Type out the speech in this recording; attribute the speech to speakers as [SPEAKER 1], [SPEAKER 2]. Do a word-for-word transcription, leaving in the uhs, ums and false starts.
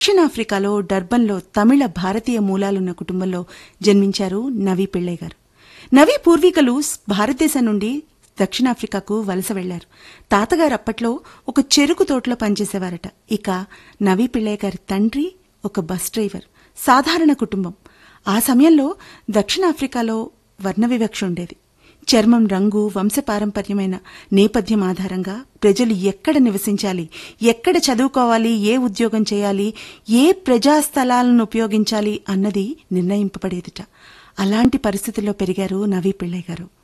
[SPEAKER 1] దక్షిణాఫ్రికాలో డర్బన్లో తమిళ భారతీయ మూలాలున్న కుటుంబంలో జన్మించారు నవీ పిళ్ళై గారు. నవీ పూర్వీకులు భారతదేశం నుండి దక్షిణాఫ్రికాకు వలస వెళ్లారు. తాతగారు అప్పట్లో ఒక చెరుకు తోటలో పనిచేసేవారట. ఇక నవీ పిళ్ళై గారి తండ్రి ఒక బస్ డ్రైవర్. సాధారణ కుటుంబం. ఆ సమయంలో దక్షిణాఫ్రికాలో వర్ణ వివక్ష ఉండేది. చర్మం రంగు, వంశపారంపర్యమైన నేపథ్యం ఆధారంగా ప్రజలు ఎక్కడ నివసించాలి, ఎక్కడ చదువుకోవాలి, ఏ ఉద్యోగం చేయాలి, ఏ ప్రజాస్థలాలను ఉపయోగించాలి అన్నది నిర్ణయింపబడేదిట. అలాంటి పరిస్థితుల్లో పెరిగారు నవీ పిళ్ళై గారు.